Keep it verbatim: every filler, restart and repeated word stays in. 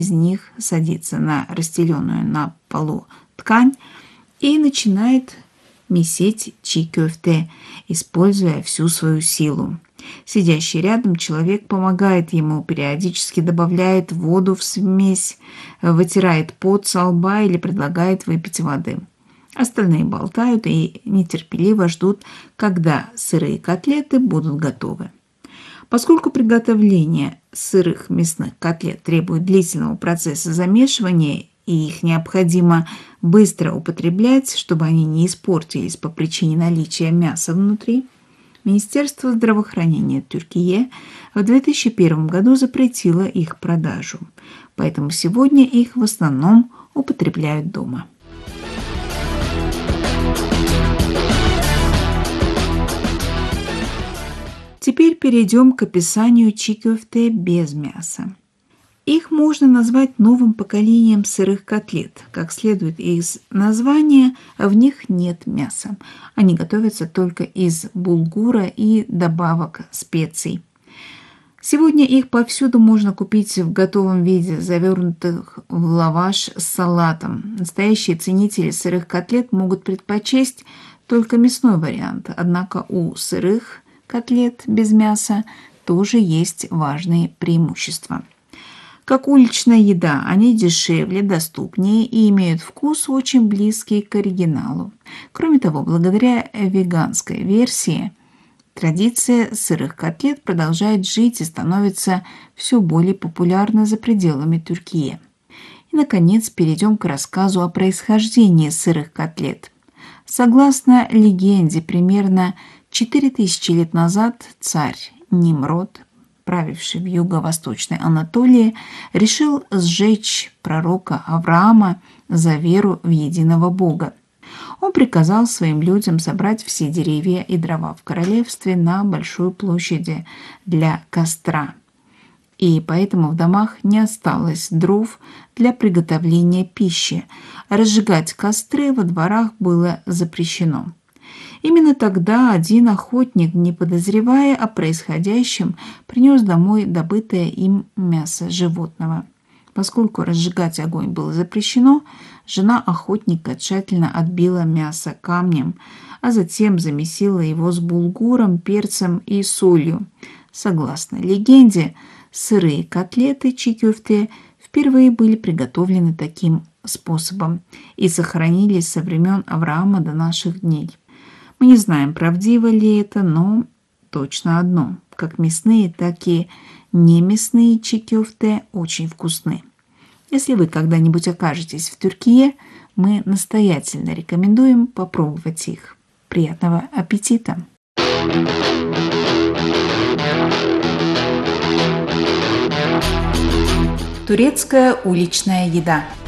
из них садится на расстеленную на полу ткань и начинает месить чи-кёфте, используя всю свою силу. Сидящий рядом человек помогает ему, периодически добавляет воду в смесь, вытирает пот со лба или предлагает выпить воды. Остальные болтают и нетерпеливо ждут, когда сырые котлеты будут готовы. Поскольку приготовление сырых мясных котлет требует длительного процесса замешивания и их необходимо быстро употреблять, чтобы они не испортились по причине наличия мяса внутри, Министерство здравоохранения Türkiye в две тысячи первом году запретило их продажу, поэтому сегодня их в основном употребляют дома. Теперь перейдем к описанию чи-кёфте без мяса. Их можно назвать новым поколением сырых котлет. Как следует из названия, в них нет мяса. Они готовятся только из булгура и добавок специй. Сегодня их повсюду можно купить в готовом виде, завернутых в лаваш с салатом. Настоящие ценители сырых котлет могут предпочесть только мясной вариант, однако у сырых котлет без мяса тоже есть важные преимущества. Как уличная еда, они дешевле, доступнее и имеют вкус очень близкий к оригиналу. Кроме того, благодаря веганской версии, традиция сырых котлет продолжает жить и становится все более популярна за пределами Türkiye. И, наконец, перейдем к рассказу о происхождении сырых котлет. Согласно легенде, примерно четыре тысячи лет назад царь Нимрод, правивший в юго-восточной Анатолии, решил сжечь пророка Авраама за веру в единого Бога. Он приказал своим людям собрать все деревья и дрова в королевстве на большой площади для костра. И поэтому в домах не осталось дров для приготовления пищи. Разжигать костры во дворах было запрещено. Именно тогда один охотник, не подозревая о происходящем, принес домой добытое им мясо животного. Поскольку разжигать огонь было запрещено, жена охотника тщательно отбила мясо камнем, а затем замесила его с булгуром, перцем и солью. Согласно легенде, сырые котлеты чи-кёфте впервые были приготовлены таким способом и сохранились со времен Авраама до наших дней. Мы не знаем, правдиво ли это, но точно одно. Как мясные, так и немясные чи-кёфте очень вкусны. Если вы когда-нибудь окажетесь в Türkiye, мы настоятельно рекомендуем попробовать их. Приятного аппетита! Турецкая уличная еда.